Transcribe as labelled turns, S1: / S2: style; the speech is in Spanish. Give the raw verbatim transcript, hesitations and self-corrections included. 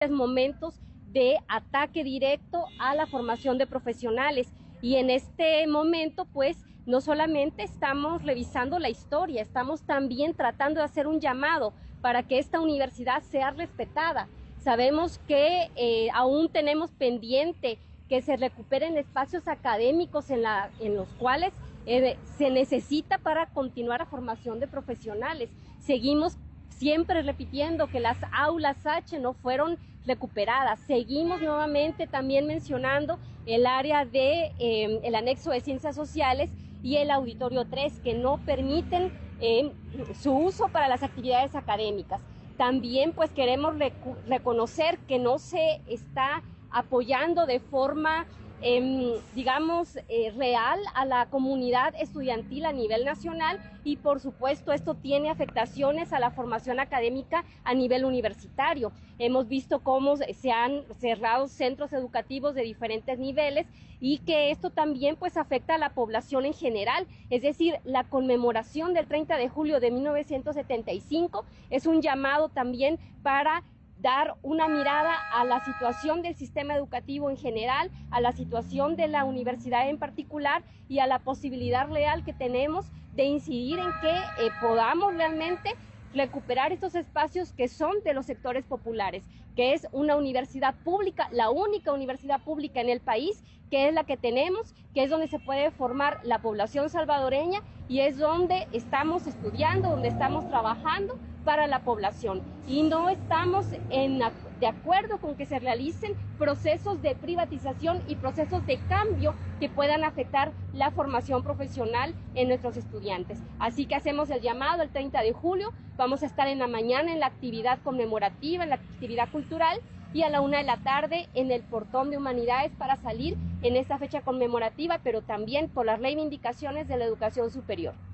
S1: momentos de ataque directo a la formación de profesionales. Y en este momento, pues, no solamente estamos revisando la historia, estamos también tratando de hacer un llamado para que esta universidad sea respetada. Sabemos que eh, aún tenemos pendiente que se recuperen espacios académicos en, la, en los cuales eh, se necesita para continuar la formación de profesionales. Seguimos siempre repitiendo que las aulas H no fueron recuperadas. Seguimos nuevamente también mencionando el área de eh, el anexo de ciencias sociales y el auditorio tres, que no permiten eh, su uso para las actividades académicas. También pues queremos reconocer que no se está apoyando de forma Eh, digamos, eh, real a la comunidad estudiantil a nivel nacional, y por supuesto esto tiene afectaciones a la formación académica a nivel universitario. Hemos visto cómo se han cerrado centros educativos de diferentes niveles y que esto también pues afecta a la población en general. Es decir, la conmemoración del treinta de julio de mil novecientos setenta y cinco es un llamado también para dar una mirada a la situación del sistema educativo en general, a la situación de la universidad en particular y a la posibilidad real que tenemos de incidir en que eh, podamos realmente recuperar estos espacios que son de los sectores populares, que es una universidad pública, la única universidad pública en el país, que es la que tenemos, que es donde se puede formar la población salvadoreña y es donde estamos estudiando, donde estamos trabajando para la población, y no estamos en, de acuerdo con que se realicen procesos de privatización y procesos de cambio que puedan afectar la formación profesional en nuestros estudiantes. Así que hacemos el llamado el treinta de julio, vamos a estar en la mañana en la actividad conmemorativa, en la actividad cultural, y a la una de la tarde en el portón de humanidades para salir en esta fecha conmemorativa, pero también por las reivindicaciones de la educación superior.